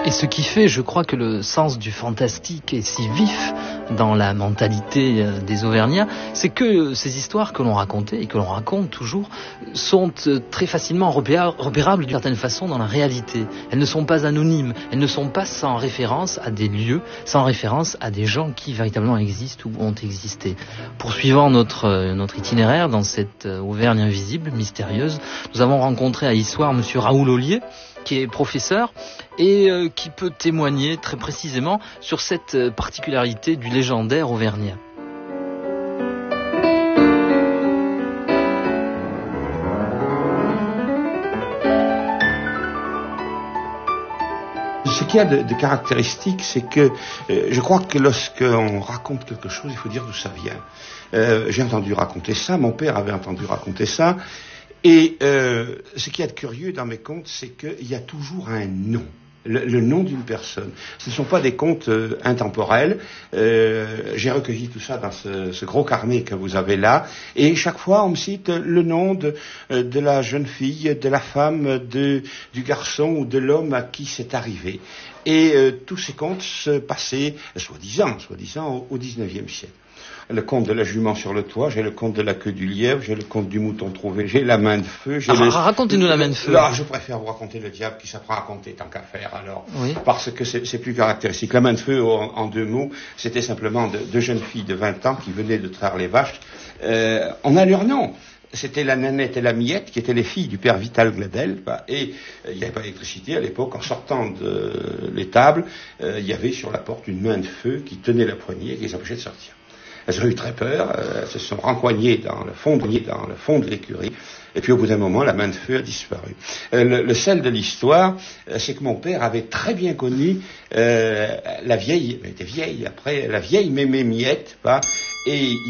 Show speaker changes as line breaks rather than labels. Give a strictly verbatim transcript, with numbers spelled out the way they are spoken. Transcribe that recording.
Et ce qui fait, je crois, que le sens du fantastique est si vif dans la mentalité des Auvergnats, c'est que ces histoires que l'on racontait et que l'on raconte toujours sont très facilement repérables d'une certaine façon dans la réalité. Elles ne sont pas anonymes, elles ne sont pas sans référence à des lieux, sans référence à des gens qui véritablement existent ou ont existé. Poursuivant notre, notre itinéraire dans cette Auvergne invisible, mystérieuse, nous avons rencontré à Issoire monsieur Raoul Ollier, qui est professeur et euh, qui peut témoigner très précisément sur cette euh, particularité du légendaire auvergnat.
Ce qu'il y a de, de caractéristique, c'est que euh, je crois que lorsqu'on raconte quelque chose, il faut dire d'où ça vient. Euh, j'ai entendu raconter ça, mon père avait entendu raconter ça. Et euh, ce qu'il y a de curieux dans mes contes, c'est qu'il y a toujours un nom, le, le nom d'une personne. Ce ne sont pas des contes euh, intemporels. Euh, j'ai recueilli tout ça dans ce, ce gros carnet que vous avez là. Et chaque fois, on me cite le nom de, de la jeune fille, de la femme, de, du garçon ou de l'homme à qui c'est arrivé. Et euh, tous ces contes se passaient, soi-disant, soi-disant, au, au dix-neuvième siècle. Le conte de la jument sur le toit, j'ai le conte de la queue du lièvre, j'ai le conte du mouton trouvé, j'ai la main de feu. J'ai
ah,
le...
Racontez-nous la main de feu.
Là, je préfère vous raconter le diable qui s'apprend à raconter tant qu'à faire, alors.
Oui.
Parce que c'est, c'est plus caractéristique. La main de feu, en, en deux mots, c'était simplement de, deux jeunes filles de vingt ans qui venaient de traire les vaches. Euh, on a leur nom. C'était la Nanette et la Miette, qui étaient les filles du père Vital Gladel. Bah, et euh, il n'y avait pas d'électricité à l'époque. En sortant de l'étable, euh, il y avait sur la porte une main de feu qui tenait la poignée et qui les empêchait de sortir. Elles ont eu très peur, euh, elles se sont rencoignées dans le fond de, dans le fond de l'écurie, et puis au bout d'un moment, la main de feu a disparu. Euh, le, le sel de l'histoire, euh, c'est que mon père avait très bien connu euh, la vieille, elle était vieille après, la vieille Mémé Miette, bah, et